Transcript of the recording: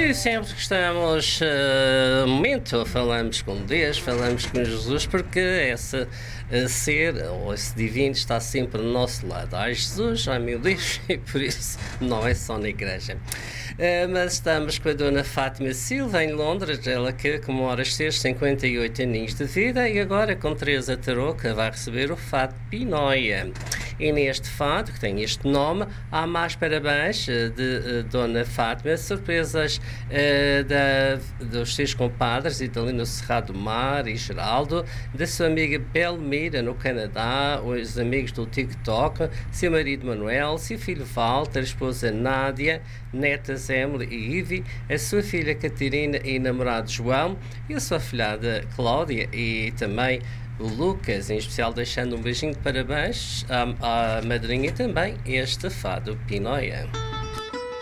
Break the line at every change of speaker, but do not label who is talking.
E sempre que estamos momento, falamos com Deus, falamos com Jesus, porque esse ser, ou esse divino, está sempre ao nosso lado. Ai Jesus, ai meu Deus, e por isso não é só na igreja. Mas estamos com a Dona Fátima Silva, em Londres, ela que comemora os seus 58 aninhos de vida, e agora com Teresa Tarouca vai receber o fado Pinóia. E neste fado, que tem este nome, há mais parabéns de Dona Fátima, surpresas dos seus compadres, Italino Cerrado Mar e Geraldo, da sua amiga Belmira, no Canadá, os amigos do TikTok, seu marido Manuel, seu filho Walter, a esposa Nádia, netas Emily e Ivy, a sua filha Catarina e namorado João, e a sua filhada Cláudia, e também o Lucas, em especial deixando um beijinho de parabéns à madrinha, e também este fado Pinóia.